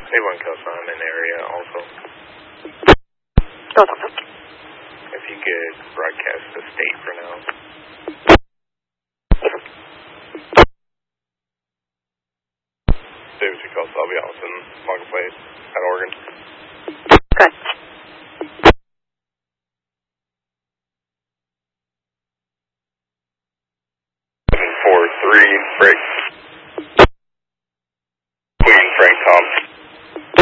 Anyone else I'm in the area also. Oh, no. If you could broadcast the state for now. David Chicos, I'll be Allison, Marketplace at Oregon.